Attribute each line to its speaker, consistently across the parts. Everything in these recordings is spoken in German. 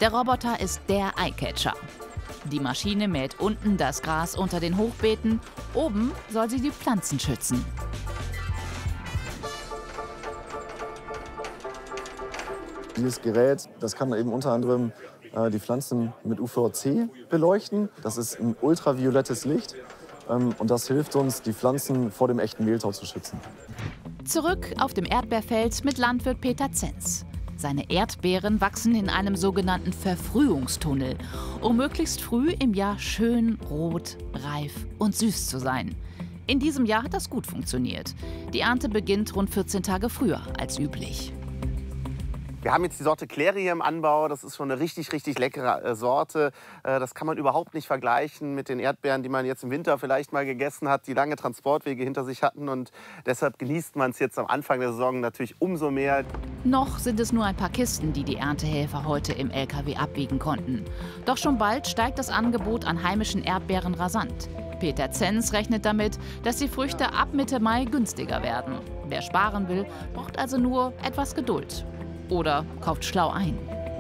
Speaker 1: Der Roboter ist der Eyecatcher. Die Maschine mäht unten das Gras unter den Hochbeeten, oben soll sie die Pflanzen schützen.
Speaker 2: Dieses Gerät, das kann eben unter anderem die Pflanzen mit UVC beleuchten. Das ist ein ultraviolettes Licht und das hilft uns, die Pflanzen vor dem echten Mehltau zu schützen.
Speaker 1: Zurück auf dem Erdbeerfeld mit Landwirt Peter Zenz. Seine Erdbeeren wachsen in einem sogenannten Verfrühungstunnel, um möglichst früh im Jahr schön rot, reif und süß zu sein. In diesem Jahr hat das gut funktioniert. Die Ernte beginnt rund 14 Tage früher als üblich.
Speaker 3: Wir haben jetzt die Sorte Clary im Anbau. Das ist schon eine richtig, richtig leckere Sorte. Das kann man überhaupt nicht vergleichen mit den Erdbeeren, die man jetzt im Winter vielleicht mal gegessen hat, die lange Transportwege hinter sich hatten. Und deshalb genießt man es jetzt am Anfang der Saison natürlich umso mehr.
Speaker 1: Noch sind es nur ein paar Kisten, die die Erntehelfer heute im LKW abwiegen konnten. Doch schon bald steigt das Angebot an heimischen Erdbeeren rasant. Peter Zenz rechnet damit, dass die Früchte ab Mitte Mai günstiger werden. Wer sparen will, braucht also nur etwas Geduld. Oder kauft schlau ein.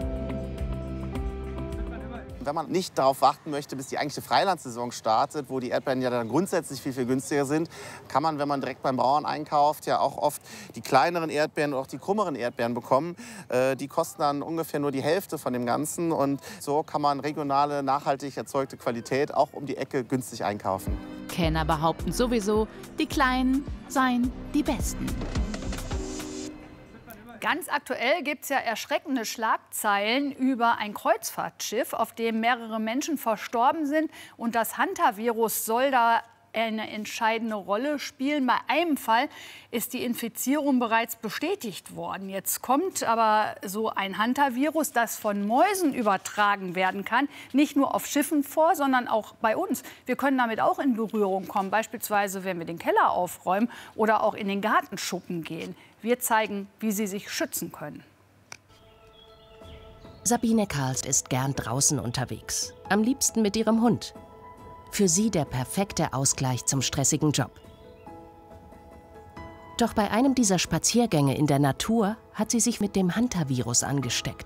Speaker 3: Wenn man nicht darauf warten möchte, bis die eigentliche Freilandsaison startet, wo die Erdbeeren ja dann grundsätzlich viel, viel günstiger sind, kann man, wenn man direkt beim Bauern einkauft, ja auch oft die kleineren Erdbeeren oder auch die krummeren Erdbeeren bekommen. Die kosten dann ungefähr nur die Hälfte von dem Ganzen. Und so kann man regionale, nachhaltig erzeugte Qualität auch um die Ecke günstig einkaufen.
Speaker 1: Kenner behaupten sowieso, die Kleinen seien die Besten.
Speaker 4: Ganz aktuell gibt es ja erschreckende Schlagzeilen über ein Kreuzfahrtschiff, auf dem mehrere Menschen verstorben sind. Und das Hantavirus soll da eine entscheidende Rolle spielen. Bei einem Fall ist die Infizierung bereits bestätigt worden. Jetzt kommt aber so ein Hantavirus, das von Mäusen übertragen werden kann, nicht nur auf Schiffen vor, sondern auch bei uns. Wir können damit auch in Berührung kommen, beispielsweise wenn wir den Keller aufräumen oder auch in den Gartenschuppen gehen. Wir zeigen, wie Sie sich schützen können.
Speaker 5: Sabine Karls ist gern draußen unterwegs, am liebsten mit ihrem Hund. Für sie der perfekte Ausgleich zum stressigen Job. Doch bei einem dieser Spaziergänge in der Natur hat sie sich mit dem Hantavirus angesteckt.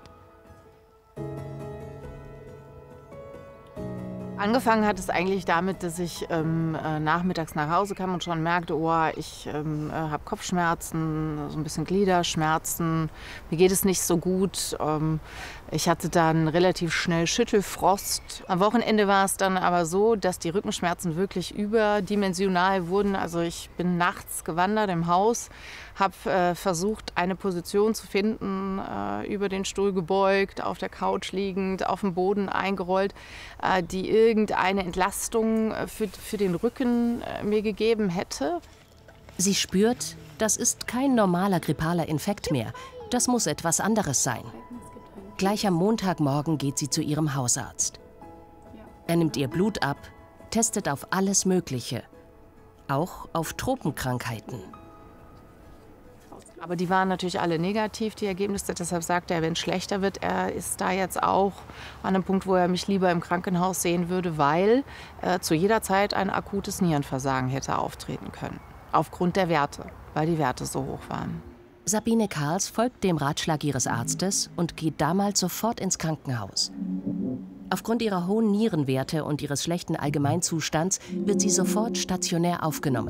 Speaker 6: Angefangen hat es eigentlich damit, dass ich nachmittags nach Hause kam und schon merkte, oh, ich habe Kopfschmerzen, so ein bisschen Gliederschmerzen, mir geht es nicht so gut. Ich hatte dann relativ schnell Schüttelfrost. Am Wochenende war es dann aber so, dass die Rückenschmerzen wirklich überdimensional wurden. Also ich bin nachts gewandert im Haus, habe versucht, eine Position zu finden, über den Stuhl gebeugt, auf der Couch liegend, auf dem Boden eingerollt, die irgendeine Entlastung für den Rücken mir gegeben hätte.
Speaker 5: Sie spürt, das ist kein normaler grippaler Infekt mehr. Das muss etwas anderes sein. Gleich am Montagmorgen geht sie zu ihrem Hausarzt. Er nimmt ihr Blut ab, testet auf alles Mögliche, auch auf Tropenkrankheiten.
Speaker 6: Aber die waren natürlich alle negativ, die Ergebnisse. Deshalb sagt er, wenn es schlechter wird, er ist da jetzt auch an einem Punkt, wo er mich lieber im Krankenhaus sehen würde, weil zu jeder Zeit ein akutes Nierenversagen hätte auftreten können. Aufgrund der Werte, weil die Werte so hoch waren.
Speaker 5: Sabine Karls folgt dem Ratschlag ihres Arztes und geht damals sofort ins Krankenhaus. Aufgrund ihrer hohen Nierenwerte und ihres schlechten Allgemeinzustands wird sie sofort stationär aufgenommen.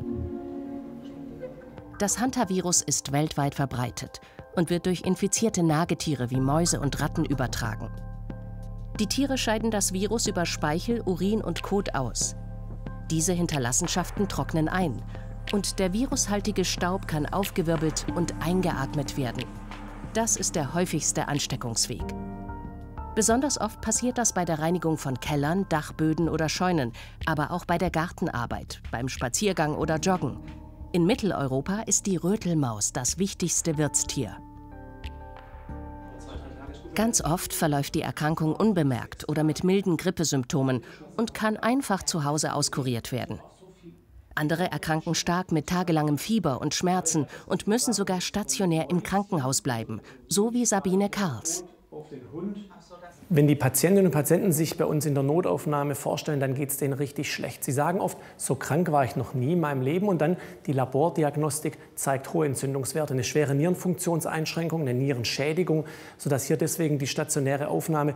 Speaker 5: Das Hantavirus ist weltweit verbreitet und wird durch infizierte Nagetiere wie Mäuse und Ratten übertragen. Die Tiere scheiden das Virus über Speichel, Urin und Kot aus. Diese Hinterlassenschaften trocknen ein und der virushaltige Staub kann aufgewirbelt und eingeatmet werden. Das ist der häufigste Ansteckungsweg. Besonders oft passiert das bei der Reinigung von Kellern, Dachböden oder Scheunen, aber auch bei der Gartenarbeit, beim Spaziergang oder Joggen. In Mitteleuropa ist die Rötelmaus das wichtigste Wirtstier. Ganz oft verläuft die Erkrankung unbemerkt oder mit milden Grippesymptomen und kann einfach zu Hause auskuriert werden. Andere erkranken stark mit tagelangem Fieber und Schmerzen und müssen sogar stationär im Krankenhaus bleiben, so wie Sabine Karls.
Speaker 7: Wenn die Patientinnen und Patienten sich bei uns in der Notaufnahme vorstellen, dann geht es denen richtig schlecht. Sie sagen oft, so krank war ich noch nie in meinem Leben. Und dann die Labordiagnostik zeigt hohe Entzündungswerte, eine schwere Nierenfunktionseinschränkung, eine Nierenschädigung, sodass hier deswegen die stationäre Aufnahme